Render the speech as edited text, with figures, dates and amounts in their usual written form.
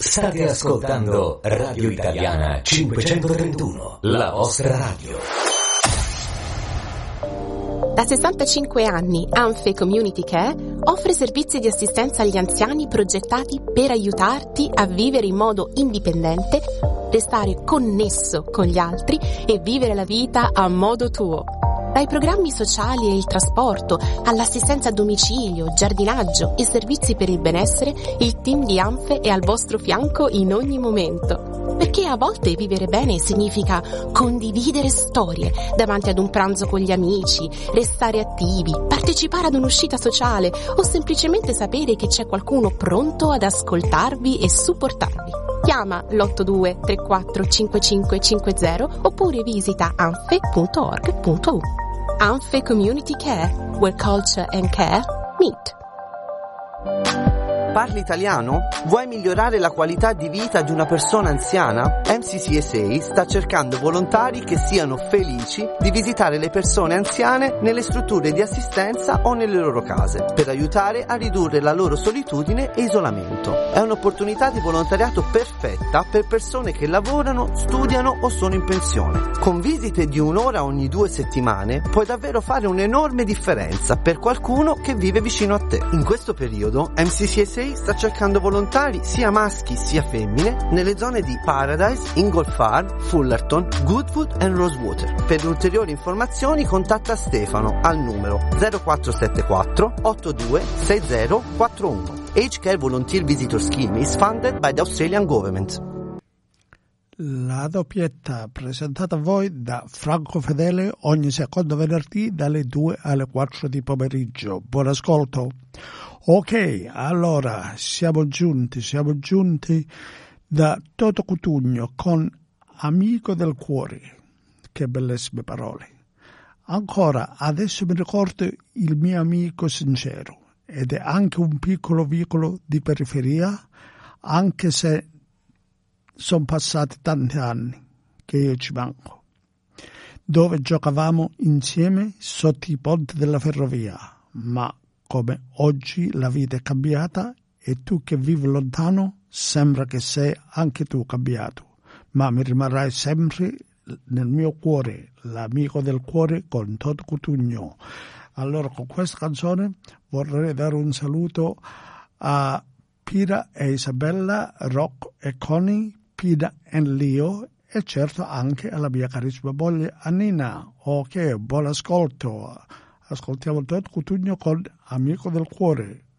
State ascoltando Radio Italiana 531, la vostra radio. Da 65 anni Anfe Community Care offre servizi di assistenza agli anziani progettati per aiutarti a vivere in modo indipendente, restare connesso con gli altri e vivere la vita a modo tuo. Dai programmi sociali e il trasporto, all'assistenza a domicilio, giardinaggio e servizi per il benessere, il team di Anfe è al vostro fianco in ogni momento. Perché a volte vivere bene significa condividere storie davanti ad un pranzo con gli amici, restare attivi, partecipare ad un'uscita sociale o semplicemente sapere che c'è qualcuno pronto ad ascoltarvi e supportarvi. Chiama l'82 34 5550 oppure visita anfe.org.u. Anfe Community Care, where culture and care meet. Parli italiano? Vuoi migliorare la qualità di vita di una persona anziana? MCCSA sta cercando volontari che siano felici di visitare le persone anziane nelle strutture di assistenza o nelle loro case, per aiutare a ridurre la loro solitudine e isolamento. È un'opportunità di volontariato perfetta per persone che lavorano, studiano o sono in pensione. Con visite di un'ora ogni 2 settimane puoi davvero fare un'enorme differenza per qualcuno che vive vicino a te. In questo periodo MCCSA sta cercando volontari sia maschi sia femmine nelle zone di Paradise, Ingle Farm, Fullerton, Goodwood e Rosewater. Per ulteriori informazioni contatta Stefano al numero 0474 82 6041. Age Care Volunteer Visitor Scheme is funded by the Australian Government. La doppietta presentata a voi da Franco Fedele ogni secondo venerdì dalle 2 alle 4 di pomeriggio. Buon ascolto. Ok, allora siamo giunti da Toto Cutugno con Amico del Cuore. Che bellissime parole. Ancora, adesso mi ricordo il mio amico sincero ed è anche un piccolo vicolo di periferia, anche se sono passati tanti anni che io ci manco, dove giocavamo insieme sotto i ponti della ferrovia, ma come oggi la vita è cambiata e tu che vivi lontano sembra che sei anche tu cambiato, ma mi rimarrai sempre nel mio cuore, l'amico del cuore con Toto Cutugno. Allora con questa canzone vorrei dare un saluto a Pira e Isabella, Rocco e Connie, Pida e Leo e certo anche alla mia carissima moglie Annina. Ok, buon ascolto. Ascoltiamo Toto Cutugno con Amico del Cuore.